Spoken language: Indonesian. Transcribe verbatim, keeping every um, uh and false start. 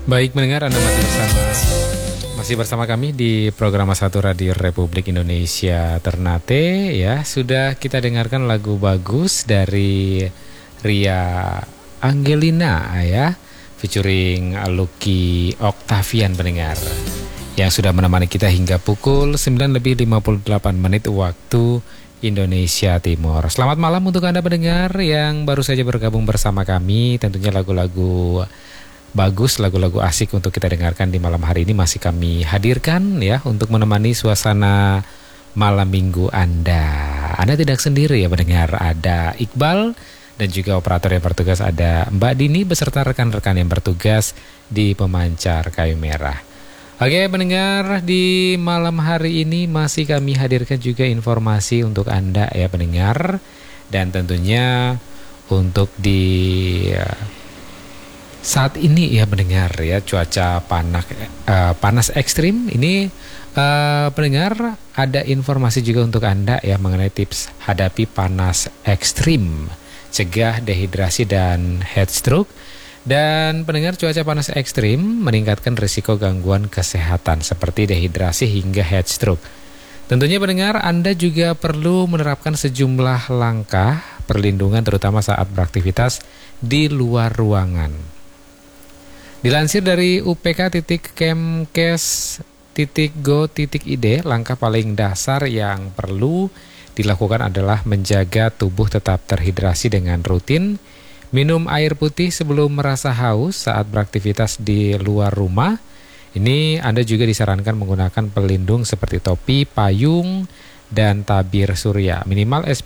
Baik mendengar, Anda masih bersama masih bersama kami di program satu Radio Republik Indonesia Ternate ya. Sudah kita dengarkan lagu bagus dari Ria Angelina ya, featuring Lucky Octavian pendengar, yang sudah menemani kita hingga pukul sembilan lebih lima puluh delapan menit waktu Indonesia Timur. Selamat malam untuk Anda pendengar yang baru saja bergabung bersama kami. Tentunya lagu-lagu bagus, lagu-lagu asik untuk kita dengarkan di malam hari ini masih kami hadirkan ya, untuk menemani suasana malam minggu Anda. Anda tidak sendiri ya pendengar, ada Iqbal dan juga operator yang bertugas, ada Mbak Dini beserta rekan-rekan yang bertugas di pemancar kayu merah. Oke pendengar, di malam hari ini masih kami hadirkan juga informasi untuk Anda ya pendengar. Dan tentunya untuk di saat ini ya pendengar ya, cuaca panas uh, panas ekstrim ini uh, pendengar, ada informasi juga untuk Anda ya mengenai tips hadapi panas ekstrim, cegah dehidrasi dan heat stroke. Dan pendengar, cuaca panas ekstrim meningkatkan risiko gangguan kesehatan seperti dehidrasi hingga heat stroke. Tentunya pendengar, Anda juga perlu menerapkan sejumlah langkah perlindungan terutama saat beraktivitas di luar ruangan. Dilansir dari u p k titik kemkes titik go titik i d, langkah paling dasar yang perlu dilakukan adalah menjaga tubuh tetap terhidrasi dengan rutin minum air putih sebelum merasa haus saat beraktivitas di luar rumah. Ini Anda juga disarankan menggunakan pelindung seperti topi, payung, dan tabir surya. Minimal S